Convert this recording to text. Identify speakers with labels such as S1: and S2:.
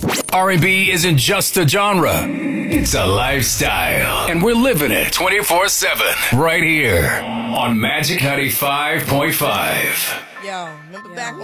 S1: R&B isn't just a genre. It's a lifestyle. And we're living it 24/7 right here on Magic 95.5.
S2: Yo, remember back